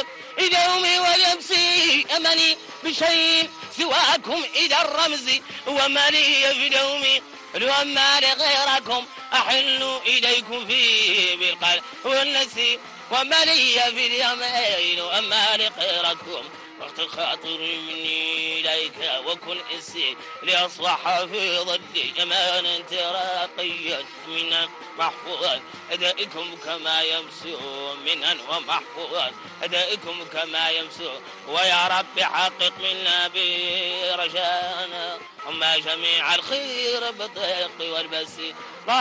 دومي ولبسي أمني بشيء سواكم إذا الرمز ومالي في دومي وما لغيركم أحل إليكم فيه بالقلب والنسي ومالي في اليمين وما لغيركم وقت خاطر مني إليك وكن إنسي لأصبح في ظلي أمانا تراقيا منا محفوظا أدائكم كما يمسو منا ومحفوظا أدائكم كما يمسو ويا رب حقق منا برجانا وما جميع الخير بالضيق والبسيط